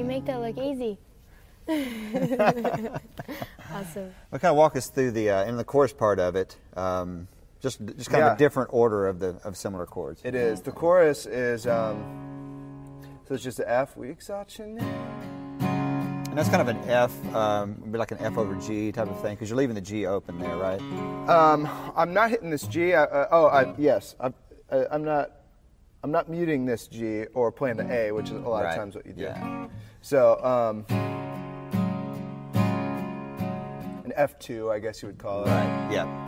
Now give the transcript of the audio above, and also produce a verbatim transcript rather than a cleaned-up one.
You make that look easy. Awesome. Well, kind of walk us through the uh, in the chorus part of it. Um, just just kind Yeah. of a different order of the of similar chords. It is. The chorus is, um, so it's just an F. We exalt your name. And that's kind of an F, um, would be like an F over G type of thing, because you're leaving the G open there, right? Um, I'm not hitting this G. I, uh, oh, I, yes. I, I, I'm not. I'm not muting this G or playing the A, which is a lot Right. of times what you do. Yeah. So, um, an F two, I guess you would call it. Right. Yeah.